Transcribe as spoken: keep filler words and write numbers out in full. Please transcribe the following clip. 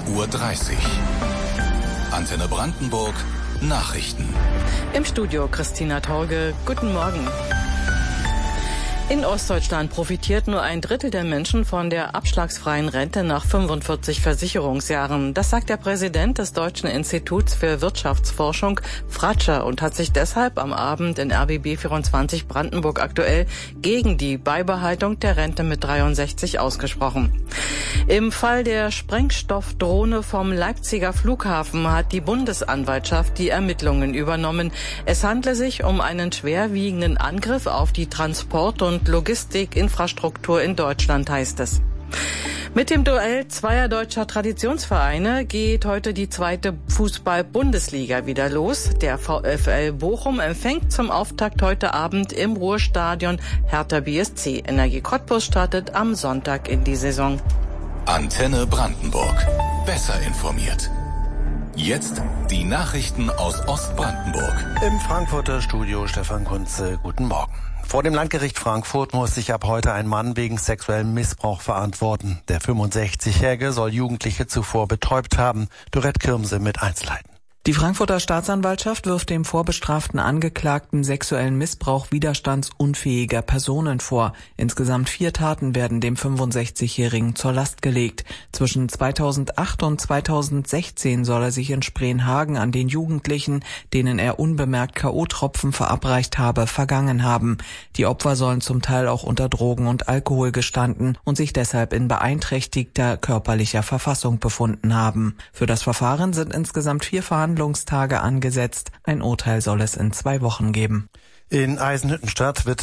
Uhr dreißig. Antenne Brandenburg Nachrichten. Im Studio Christina Torge. Guten Morgen. In Ostdeutschland profitiert nur ein Drittel der Menschen von der abschlagsfreien Rente nach fünfundvierzig Versicherungsjahren. Das sagt der Präsident des Deutschen Instituts für Wirtschaftsforschung, Fratscher, und hat sich deshalb am Abend in R B B vierundzwanzig Brandenburg aktuell gegen die Beibehaltung der Rente mit dreiundsechzig ausgesprochen. Im Fall der Sprengstoffdrohne vom Leipziger Flughafen hat die Bundesanwaltschaft die Ermittlungen übernommen. Es handle sich um einen schwerwiegenden Angriff auf die Transport- und Logistikinfrastruktur in Deutschland, heißt es. Mit dem Duell zweier deutscher Traditionsvereine geht heute die zweite Fußball-Bundesliga wieder los. Der VfL Bochum empfängt zum Auftakt heute Abend im Ruhrstadion Hertha B S C. Energie Cottbus startet am Sonntag in die Saison. Antenne Brandenburg. Besser informiert. Jetzt die Nachrichten aus Ostbrandenburg. Im Frankfurter Studio Stefan Kunze, guten Morgen. Vor dem Landgericht Frankfurt muss sich ab heute ein Mann wegen sexuellem Missbrauch verantworten. Der fünfundsechzigjährige soll Jugendliche zuvor betäubt haben. Dorette Kirmse mit Einzelheiten. Die Frankfurter Staatsanwaltschaft wirft dem vorbestraften Angeklagten sexuellen Missbrauch widerstandsunfähiger Personen vor. Insgesamt vier Taten werden dem fünfundsechzigjährigen zur Last gelegt. Zwischen zweitausendacht und zweitausendsechzehn soll er sich in Spreenhagen an den Jugendlichen, denen er unbemerkt K O-Tropfen verabreicht habe, vergangen haben. Die Opfer sollen zum Teil auch unter Drogen und Alkohol gestanden und sich deshalb in beeinträchtigter körperlicher Verfassung befunden haben. Für das Verfahren sind insgesamt vier Verhandlungstage Verhandlungstage angesetzt. Ein Urteil soll es in zwei Wochen geben. In Eisenhüttenstadt wird